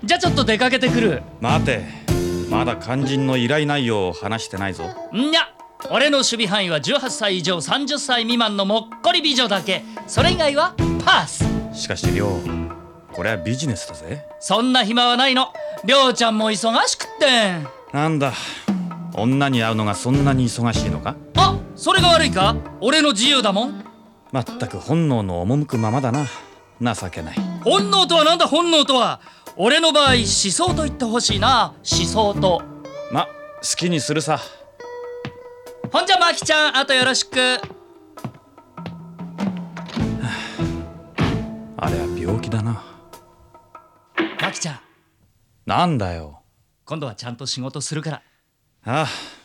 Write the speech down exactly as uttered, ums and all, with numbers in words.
じゃあちょっと出かけてくる。 待て、まだ肝心の依頼内容を話してないぞ。 んにゃ、俺の守備範囲はじゅうはっさい以上さんじゅっさい未満のもっこり美女だけ。それ以外はパス。 しかし亮、これはビジネスだぜ。 そんな暇はないの。りょうちゃんも忙しくって。 なんだ、女に会うのがそんなに忙しいのか。 あ、それが悪いか。俺の自由だもん。 まったく本能の赴くままだな。情けない。 本能とはなんだ。本能とは俺の場合思想と言ってほしいな。思想と。 ま、好きにするさ。 ほんじゃマキちゃん、あとよろしく。 あれは病気だな。 マキちゃん、 なんだよ。 今度はちゃんと仕事するから。 ああ。